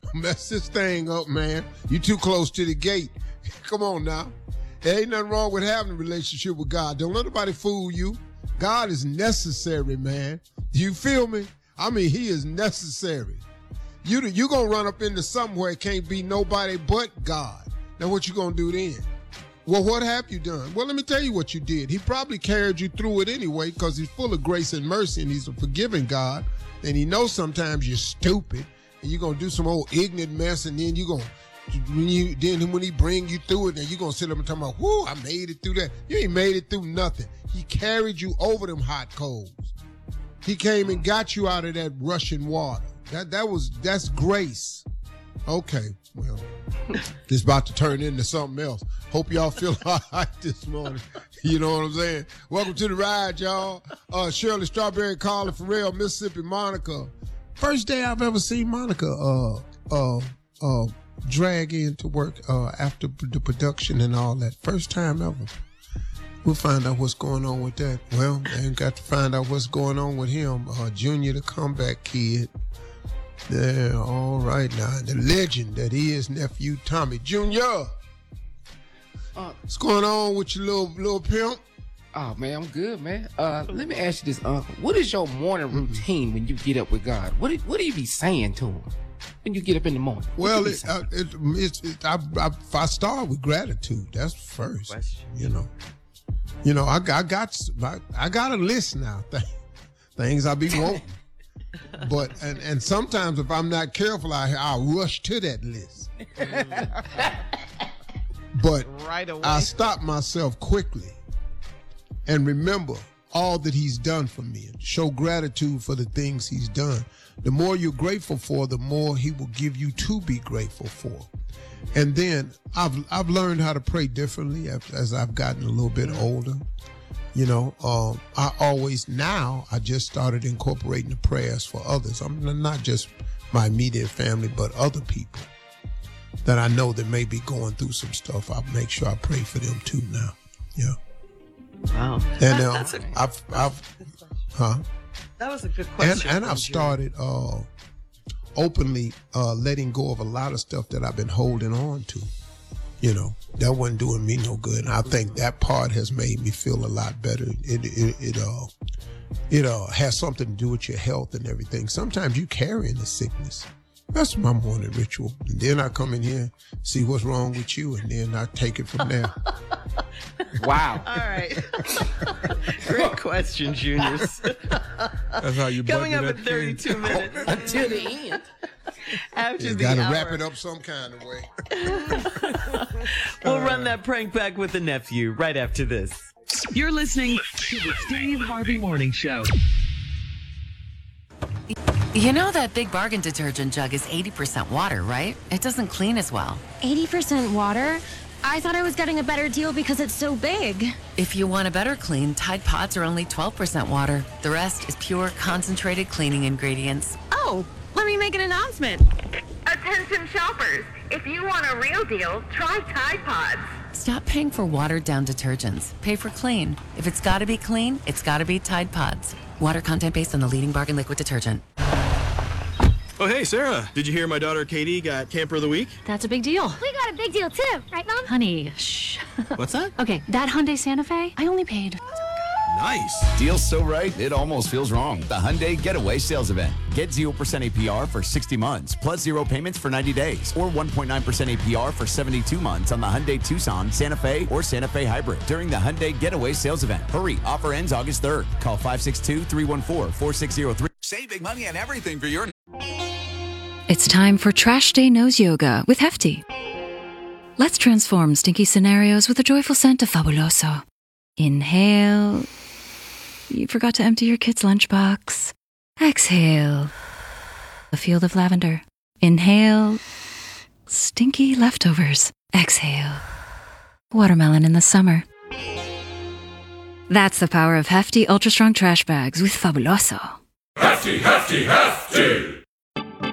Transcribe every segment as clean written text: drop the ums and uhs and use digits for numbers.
mess this thing up, man. You too close to the gate. Come on now. There ain't nothing wrong with having a relationship with God. Don't let nobody fool you. God is necessary, man. Do you feel me? I mean, he is necessary. You going to run up into somewhere it can't be nobody but God. Now, what you going to do then? Well, what have you done? Well, let me tell you what you did. He probably carried you through it anyway because he's full of grace and mercy and he's a forgiving God. And he knows sometimes you're stupid and you're going to do some old ignorant mess and then when he bring you through it, then you're going to sit up and talk about, whoo, I made it through that. You ain't made it through nothing. He carried you over them hot coals. He came and got you out of that rushing water. That's grace. Okay, well, this about to turn into something else. Hope y'all feel all right this morning. You know what I'm saying? Welcome to the ride, y'all. Shirley Strawberry, Carla Farrell, Mississippi Monica. First day I've ever seen Monica drag in to work after the production and all that. First time ever. We'll find out what's going on with that. Well, I got to find out what's going on with him. Junior, the comeback kid. Yeah, all right now. The legend that is nephew Tommy Jr. What's going on with your little pimp? Oh, man, I'm good, man. Let me ask you this, Uncle. What is your morning routine when you get up with God? What do you be saying to him when you get up in the morning? Well, I start with gratitude. That's first. You know, I got a list now. Things I be wanting. But and sometimes if I'm not careful, I'll rush to that list. But right away. I stop myself quickly and remember all that he's done for me and show gratitude for the things he's done. The more you're grateful for, the more he will give you to be grateful for. And then I've learned how to pray differently as I've gotten a little bit older. You know, I just started incorporating the prayers for others. I'm not just my immediate family, but other people that I know that may be going through some stuff. I'll make sure I pray for them too now. Yeah. Wow. And that was a good question. And I've started openly letting go of a lot of stuff that I've been holding on to. You know, that wasn't doing me no good. And I think that part has made me feel a lot better. It has something to do with your health and everything. Sometimes you carrying the sickness. That's my morning ritual. And then I come in here, see what's wrong with you, and then I take it from there. Wow. All right. Great question, Juniors. That's how you Coming up in 32 minutes. Until the end. After you the gotta hour. wrap it up some kind of way. We'll run that prank back with the nephew right after this. You're listening to the Steve Harvey Morning Show. You know that Big Bargain detergent jug is 80% water, right? It doesn't clean as well. 80% water? I thought I was getting a better deal because it's so big. If you want a better clean, Tide Pods are only 12% water. The rest is pure, concentrated cleaning ingredients. Oh, let me make an announcement. Attention shoppers, if you want a real deal, try Tide Pods. Stop paying for watered-down detergents. Pay for clean. If it's got to be clean, it's got to be Tide Pods. Water content based on the leading bargain liquid detergent. Oh, hey, Sarah. Did you hear my daughter Katie got Camper of the Week? That's a big deal. We got a big deal too, right, Mom? Honey, shh. What's that? Okay, that Hyundai Santa Fe, I only paid. Nice. Deal's so right, it almost feels wrong. The Hyundai Getaway Sales Event. Get 0% APR for 60 months, plus 0 payments for 90 days, or 1.9% APR for 72 months on the Hyundai Tucson, Santa Fe, or Santa Fe Hybrid during the Hyundai Getaway Sales Event. Hurry, offer ends August 3rd. Call 562-314-4603. Save big money on everything for your... It's time for Trash Day Nose Yoga with Hefty. Let's transform stinky scenarios with a joyful scent of Fabuloso. Inhale. You forgot to empty your kid's lunchbox. Exhale. A field of lavender. Inhale. Stinky leftovers. Exhale. Watermelon in the summer. That's the power of Hefty Ultra Strong Trash Bags with Fabuloso. Hefty, hefty, hefty!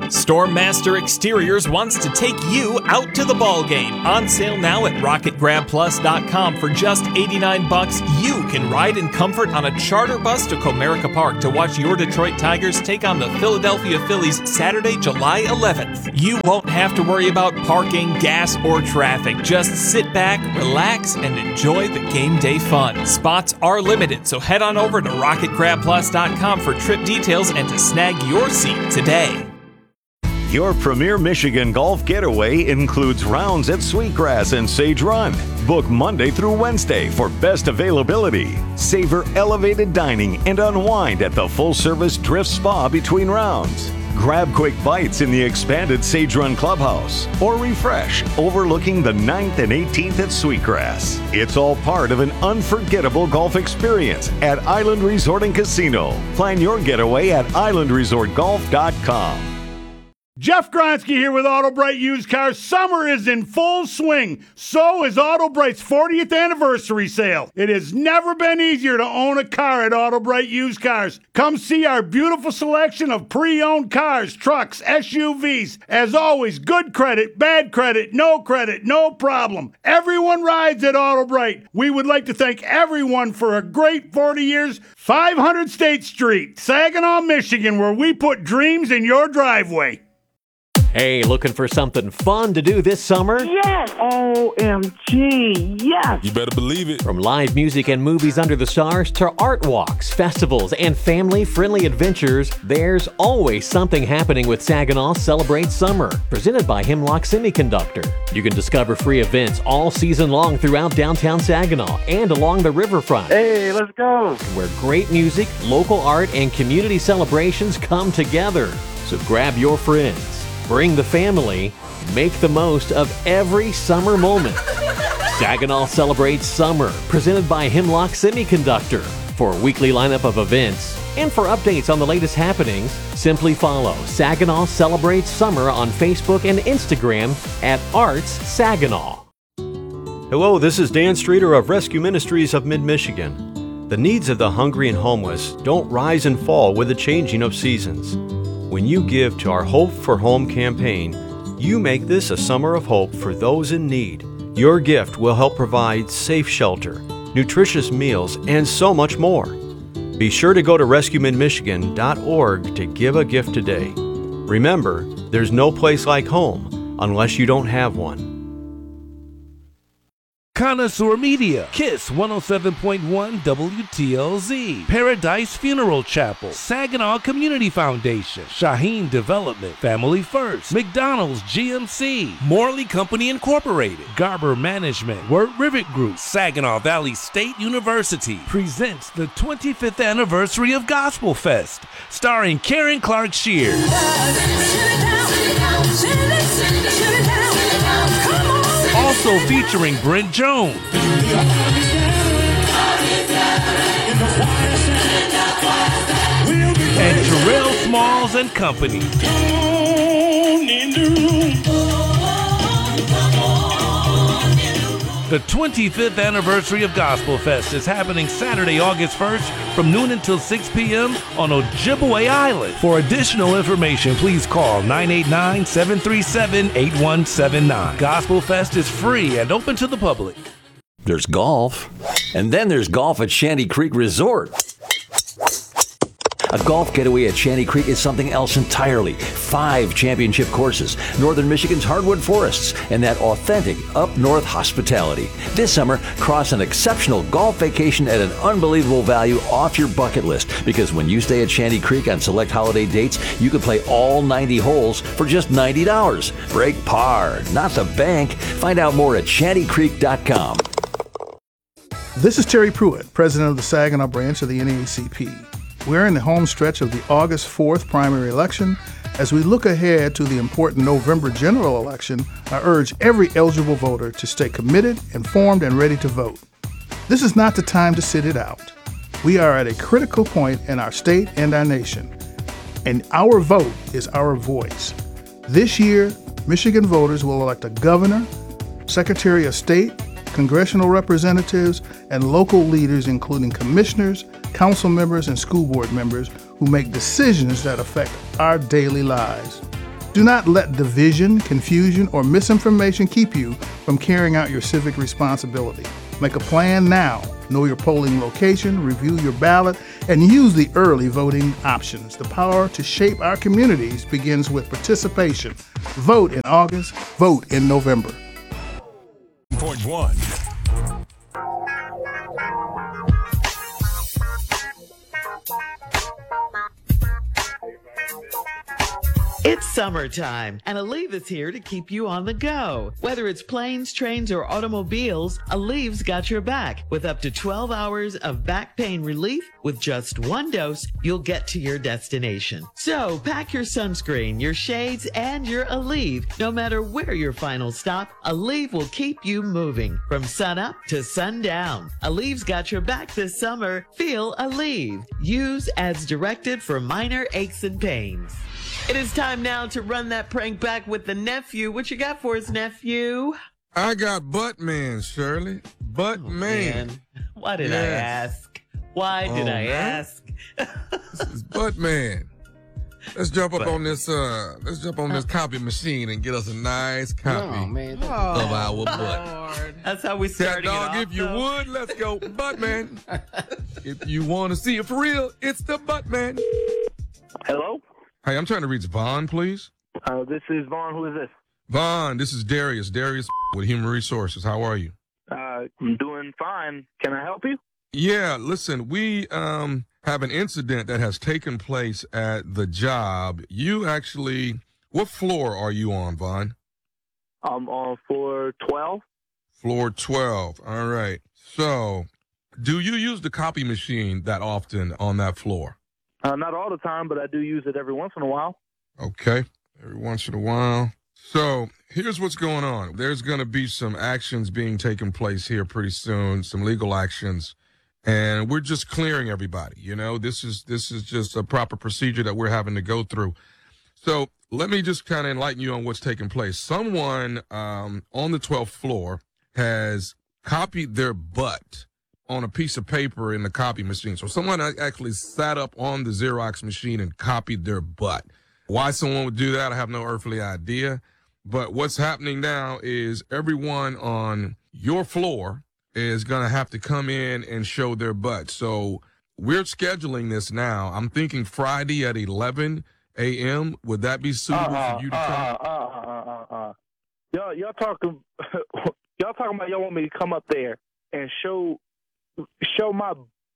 Stormmaster Exteriors wants to take you out to the ball game. On sale now at RocketGrabPlus.com for just $89. You can ride in comfort on a charter bus to Comerica Park to watch your Detroit Tigers take on the Philadelphia Phillies Saturday, July 11th. You won't have to worry about parking, gas, or traffic. Just sit back, relax, and enjoy the game day fun. Spots are limited, so head on over to RocketGrabPlus.com for trip details and to snag your seat today. Your Premier Michigan Golf Getaway includes rounds at Sweetgrass and Sage Run. Book Monday through Wednesday for best availability. Savor elevated dining and unwind at the full-service Drift Spa between rounds. Grab quick bites in the expanded Sage Run Clubhouse or refresh overlooking the 9th and 18th at Sweetgrass. It's all part of an unforgettable golf experience at Island Resort and Casino. Plan your getaway at islandresortgolf.com. Jeff Gronsky here with AutoBright Used Cars. Summer is in full swing. So is AutoBright's 40th anniversary sale. It has never been easier to own a car at AutoBright Used Cars. Come see our beautiful selection of pre-owned cars, trucks, SUVs. As always, good credit, bad credit, no problem. Everyone rides at AutoBright. We would like to thank everyone for a great 40 years. 500 State Street, Saginaw, Michigan, where we put dreams in your driveway. Hey, looking for something fun to do this summer? Yes! OMG, yes! You better believe it. From live music and movies under the stars to art walks, festivals, and family-friendly adventures, there's always something happening with Saginaw Celebrate Summer, presented by Hemlock Semiconductor. You can discover free events all season long throughout downtown Saginaw and along the riverfront. Hey, let's go! Where great music, local art, and community celebrations come together. So grab your friends. Bring the family, make the most of every summer moment. Saginaw Celebrates Summer, presented by Hemlock Semiconductor. For a weekly lineup of events and for updates on the latest happenings, simply follow Saginaw Celebrates Summer on Facebook and Instagram at Arts Saginaw. Hello, this is Dan Streeter of Rescue Ministries of Mid-Michigan. The needs of the hungry and homeless don't rise and fall with the changing of seasons. When you give to our Hope for Home campaign, you make this a summer of hope for those in need. Your gift will help provide safe shelter, nutritious meals, and so much more. Be sure to go to rescuemidmichigan.org to give a gift today. Remember, there's no place like home unless you don't have one. Connoisseur Media, KISS 107.1 WTLZ, Paradise Funeral Chapel, Saginaw Community Foundation, Shaheen Development, Family First, McDonald's GMC, Morley Company Incorporated, Garber Management, Word Rivet Group, Saginaw Valley State University presents the 25th anniversary of Gospel Fest, starring Karen Clark Shears. Also featuring Brent Jones. And Terrell Smalls and Company. The 25th anniversary of Gospel Fest is happening Saturday, August 1st from noon until 6 p.m. on Ojibwe Island. For additional information, please call 989-737-8179. Gospel Fest is free and open to the public. There's golf, and then there's golf at Shanty Creek Resort. A golf getaway at Shanty Creek is something else entirely. 5 championship courses, northern Michigan's hardwood forests, and that authentic up-north hospitality. This summer, cross an exceptional golf vacation at an unbelievable value off your bucket list. Because when you stay at Shanty Creek on select holiday dates, you can play all 90 holes for just $90. Break par, not the bank. Find out more at shantycreek.com. This is Terry Pruitt, president of the Saginaw branch of the NAACP. We're in the home stretch of the August 4th primary election. As we look ahead to the important November general election, I urge every eligible voter to stay committed, informed, and ready to vote. This is not the time to sit it out. We are at a critical point in our state and our nation, and our vote is our voice. This year, Michigan voters will elect a governor, secretary of state, congressional representatives, and local leaders, including commissioners, council members, and school board members who make decisions that affect our daily lives. Do not let division, confusion, or misinformation keep you from carrying out your civic responsibility. Make a plan now. Know your polling location, review your ballot, and use the early voting options. The power to shape our communities begins with participation. Vote in August, vote in November. Point one. It's summertime, and Aleve is here to keep you on the go. Whether it's planes, trains, or automobiles, Aleve's got your back. With up to 12 hours of back pain relief, with just one dose, you'll get to your destination. So pack your sunscreen, your shades, and your Aleve. No matter where your final stop, Aleve will keep you moving from sun up to sundown. Aleve's got your back this summer. Feel Aleve. Use as directed for minor aches and pains. It is time now to run that prank back with the nephew. What you got for us, nephew? I got Buttman, Shirley. Buttman. Why did I ask? Why did I ask? This is Buttman. Let's jump up on this. Let's jump on this copy machine and get us a nice copy of our butt. That's how we started. Dog, if you would, let's go, Buttman. If you want to see it for real, it's the Buttman. Hello? Hey, I'm trying to reach Vaughn, please. This is Vaughn. Who is this? Vaughn, this is Darius. Darius with Human Resources. How are you? I'm doing fine. Can I help you? Yeah, listen, we have an incident that has taken place at the job. You actually, what floor are you on, Vaughn? I'm on floor 12. Floor 12. All right. So, do you use the copy machine that often on that floor? Not all the time, but I do use it every once in a while. Okay, every once in a while. So here's what's going on. There's going to be some actions being taken place here pretty soon, some legal actions, and we're just clearing everybody. You know, this is just a proper procedure that we're having to go through. So let me just kind of enlighten you on what's taking place. Someone on the 12th floor has copied their butt on a piece of paper in the copy machine. So someone actually sat up on the Xerox machine and copied their butt. Why someone would do that, I have no earthly idea. But what's happening now is everyone on your floor is going to have to come in and show their butt. So we're scheduling this now. I'm thinking Friday at 11 a.m. Would that be suitable for you to come? Y'all talking about y'all want me to come up there and show my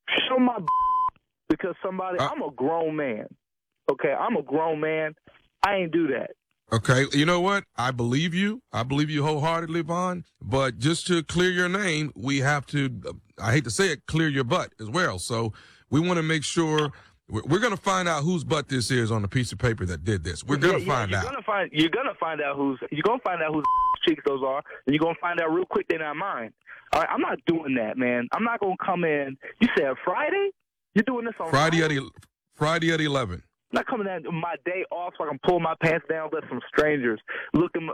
because somebody. I'm a grown man. Okay, I'm a grown man. I ain't do that. Okay, you know what? I believe you. I believe you wholeheartedly, Vaughn. But just to clear your name, we have to, I hate to say it, clear your butt as well. So we want to make sure, we're going to find out whose butt this is on the piece of paper that did this. We're going to find out. You're going to find out whose cheeks those are, and you're going to find out real quick they're not mine. All right, I'm not doing that, man. I'm not going to come in. You said Friday? You're doing this on Friday at 11. I'm not coming in my day off so I can pull my pants down, let some strangers look at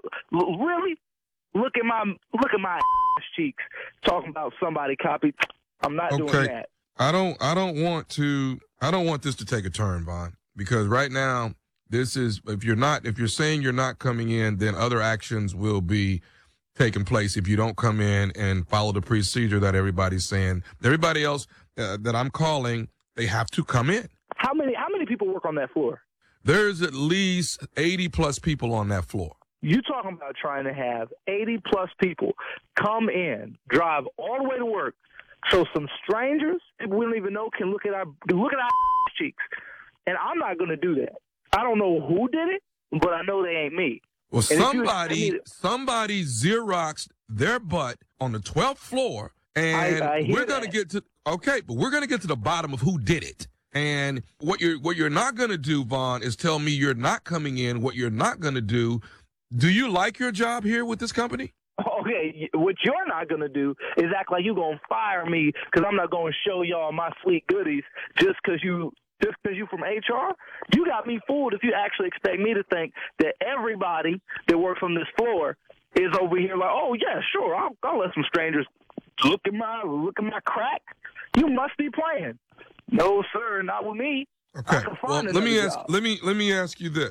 my cheeks, talking about somebody copied. I'm not doing that. I don't want this to take a turn, Vaughn, because right now this is, if you're saying you're not coming in, then other actions will be taking place if you don't come in and follow the procedure that everybody's saying. Everybody else that I'm calling, they have to come in. How many people work on that floor? There's at least 80 plus people on that floor. You talking about trying to have 80 plus people come in, drive all the way to work, so some strangers people we don't even know can look at our cheeks, and I'm not going to do that. I don't know who did it, but I know they ain't me. Well, somebody Xeroxed their butt on the 12th floor, and we're going to get to we're going to get to the bottom of who did it. And what you're not going to do, Vaughn, is tell me you're not coming in. What you're not going to do you like your job here with this company? Okay, what you're not going to do is act like you're going to fire me because I'm not going to show y'all my sweet goodies just because you from HR. You got me fooled if you actually expect me to think that everybody that works on this floor is over here like, oh, yeah, sure, I'll let some strangers look at my crack. You must be playing. No, sir, not with me. Okay. Well, let me ask you this.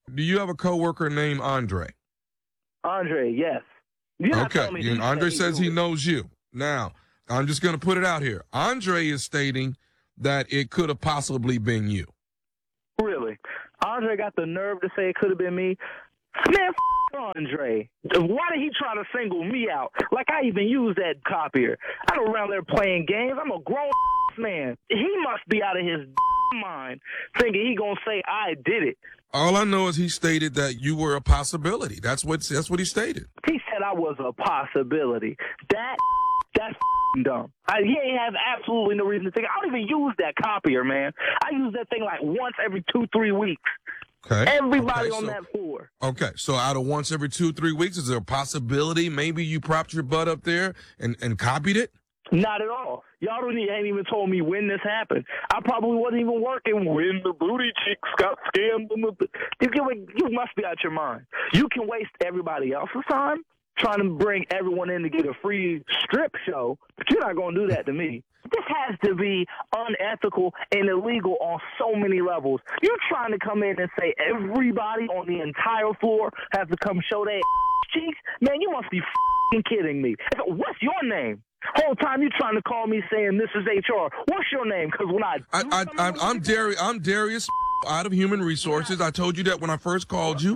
Do you have a coworker named Andre? Andre, yes. Okay. Andre says he knows you. Now, I'm just going to put it out here. Andre is stating that it could have possibly been you. Really? Andre got the nerve to say it could have been me? Man, Andre. Why did he try to single me out? Like I even use that copier. I don't around there playing games. I'm a grown man. He must be out of his mind thinking he gonna say I did it. All I know is he stated that you were a possibility. That's what he stated. He said I was a possibility. That's dumb. He ain't have absolutely no reason to think. I don't even use that copier, man. I use that thing like once every 2-3 weeks. Okay. Everybody on that floor. Okay, so out of once every 2-3 weeks, is there a possibility maybe you propped your butt up there and copied it? Not at all. Y'all ain't even told me when this happened. I probably wasn't even working when the booty chicks got scammed. You must be out your mind. You can waste everybody else's time trying to bring everyone in to get a free strip show, but you're not going to do that to me. This has to be unethical and illegal on so many levels. You're trying to come in and say everybody on the entire floor has to come show their cheeks? Man, you must be kidding me. What's your name? Whole time you trying to call me saying this is HR. What's your name? Because when I'm Darius out of Human Resources. I told you that when I first called you.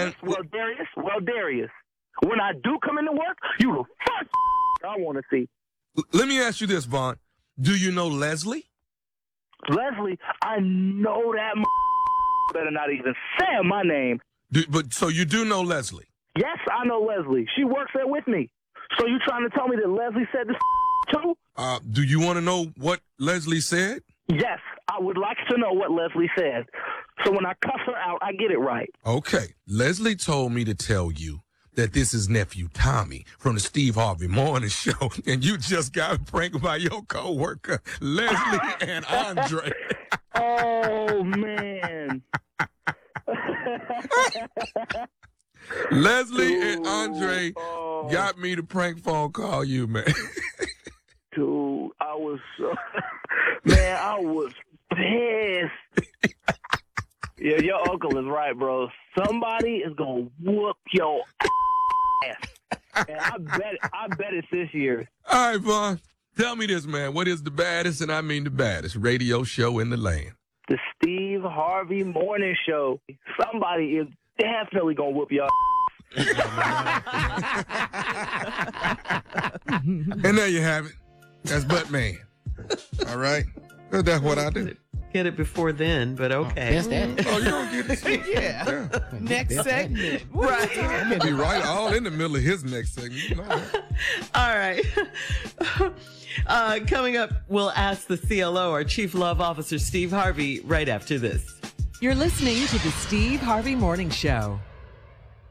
Well, Darius, when I do come into work, you the first I want to see. Let me ask you this, Vaughn. Do you know Leslie? Leslie, I know that better not even say my name. So you do know Leslie? Yes, I know Leslie. She works there with me. So you trying to tell me that Leslie said this too? Do you want to know what Leslie said? Yes, I would like to know what Leslie said. So when I cuss her out, I get it right. Okay. Leslie told me to tell you that this is nephew Tommy from the Steve Harvey Morning Show, and you just got pranked by your coworker Leslie and Andre. Oh man. Leslie and Andre got me to prank phone call you, man. Dude, I was pissed. Yeah, your uncle is right, bro. Somebody is gonna whoop your ass. And I bet it's this year. All right, Vaughn. Tell me this, man. What is the baddest, and I mean the baddest, radio show in the land? The Steve Harvey Morning Show. Somebody is definitely gonna whoop y'all. And there you have it. That's Buttman. All right. That's what I do. Get it before then, but okay. You don't get it. Yeah. Next segment. Right. I'm going to be right all in the middle of his next segment. You know that. All right. Coming up, we'll ask the CLO, our Chief Love Officer, Steve Harvey, right after this. You're listening to the Steve Harvey Morning Show.